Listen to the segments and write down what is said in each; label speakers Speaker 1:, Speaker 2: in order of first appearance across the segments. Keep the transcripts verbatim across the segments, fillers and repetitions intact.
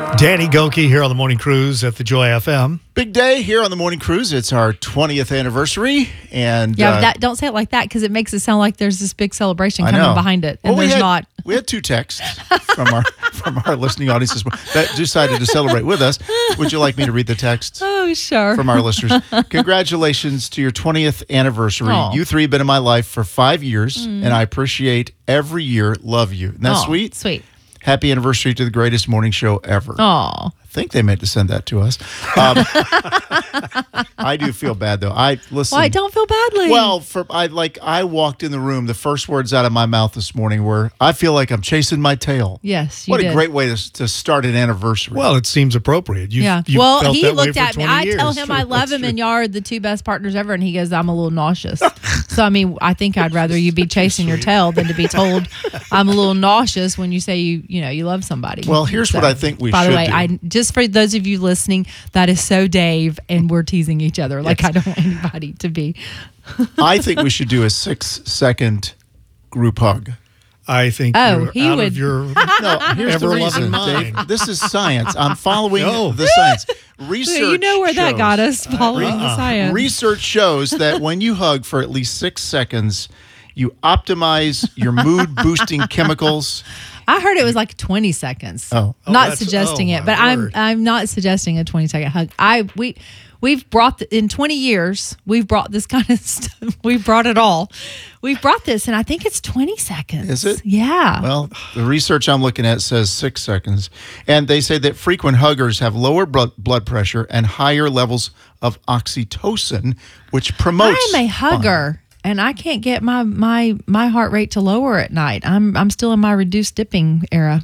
Speaker 1: Danny Goki here on the Morning Cruise at the Joy F M.
Speaker 2: Big day here on the Morning Cruise. It's our twentieth anniversary. And
Speaker 3: yeah,
Speaker 2: uh,
Speaker 3: that, don't say it like that because it makes it sound like there's this big celebration
Speaker 2: I
Speaker 3: coming
Speaker 2: know.
Speaker 3: behind it. And
Speaker 2: well, we
Speaker 3: there's
Speaker 2: had,
Speaker 3: not.
Speaker 2: We had two texts from our from our listening audience this morning that decided to celebrate with us. Would you like me to read the text?
Speaker 3: Oh, sure.
Speaker 2: From our listeners. Congratulations to your twentieth anniversary.
Speaker 3: Aw.
Speaker 2: You three have been in my life for five years,
Speaker 3: Mm.
Speaker 2: and I appreciate every year. Love you. Isn't that
Speaker 3: Aw,
Speaker 2: sweet?
Speaker 3: Sweet.
Speaker 2: Happy anniversary to the greatest morning show ever.
Speaker 3: Oh.
Speaker 2: I think they meant to send that to us. Um, I do feel bad though. I listen.
Speaker 3: Why? Don't feel badly.
Speaker 2: Well, for I like I walked in the room. The first words out of my mouth this morning were, "I feel like I'm chasing my tail."
Speaker 3: Yes, you
Speaker 2: What
Speaker 3: did.
Speaker 2: a great way to, to start an anniversary.
Speaker 1: Well, it seems appropriate. You've,
Speaker 3: yeah.
Speaker 1: you've
Speaker 3: Well,
Speaker 1: felt
Speaker 3: he
Speaker 1: that way
Speaker 3: looked
Speaker 1: for
Speaker 3: at me.
Speaker 1: twenty
Speaker 3: I
Speaker 1: years.
Speaker 3: tell him I love
Speaker 1: That's
Speaker 3: him,
Speaker 1: true.
Speaker 3: and y'all are the two best partners ever. And he goes, "I'm a little nauseous." So I mean, I think I'd rather you be chasing your tail than to be told I'm a little nauseous when you say you you know you love somebody.
Speaker 2: Well, here's
Speaker 3: So,
Speaker 2: what I think we
Speaker 3: by
Speaker 2: should
Speaker 3: the way,
Speaker 2: do.
Speaker 3: I just for those of you listening, that is so Dave, and we're teasing each other. Like I don't want anybody to be.
Speaker 2: I think we should do a six-second group hug.
Speaker 1: I think
Speaker 3: Oh,
Speaker 1: you're
Speaker 3: he
Speaker 1: out
Speaker 3: would-
Speaker 1: of your
Speaker 2: No, here's the
Speaker 1: ever-loving
Speaker 2: reason,
Speaker 1: mind.
Speaker 2: Dave. This is science. I'm following
Speaker 1: No.
Speaker 2: the science. Research
Speaker 3: you know where that
Speaker 2: shows-
Speaker 3: got us following the
Speaker 1: Uh-uh.
Speaker 3: science.
Speaker 2: Research shows that when you hug for at least six seconds, you optimize your mood-boosting chemicals.
Speaker 3: I heard it was like twenty seconds.
Speaker 2: Oh.
Speaker 1: Oh,
Speaker 3: not
Speaker 1: that's-
Speaker 3: suggesting
Speaker 1: oh,
Speaker 3: it,
Speaker 1: my
Speaker 3: but I'm
Speaker 1: word.
Speaker 3: I'm not suggesting a twenty second hug. I we we've brought the, in twenty years we've brought this kind of stuff. We've brought it all. We've brought this, and I think it's twenty seconds.
Speaker 2: Is it?
Speaker 3: Yeah.
Speaker 2: Well, the research I'm looking at says six seconds. And they say that frequent huggers have lower blood blood pressure and higher levels of oxytocin, which promotes
Speaker 3: I'm a hugger. And I can't get my, my my heart rate to lower at night. I'm I'm still in my reduced dipping era.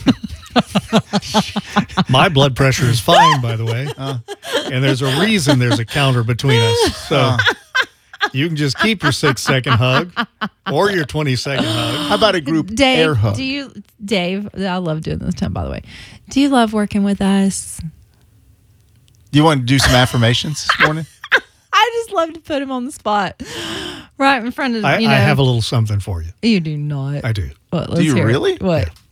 Speaker 1: My blood pressure is fine, by the way. And there's a reason there's a counter between us. So you can just keep your six-second hug or your twenty-second hug.
Speaker 2: How about a group
Speaker 3: Dave,
Speaker 2: air hug?
Speaker 3: do you Dave? I love doing this time. By the way, do you love working with us?
Speaker 2: Do you want to do some affirmations this morning?
Speaker 3: I just love to put him on the spot, right in front of
Speaker 1: I,
Speaker 3: you know.
Speaker 1: I have a little something for you.
Speaker 3: You do not.
Speaker 1: I do.
Speaker 3: What, let's
Speaker 2: Do you
Speaker 3: hear it.
Speaker 2: really?
Speaker 3: What?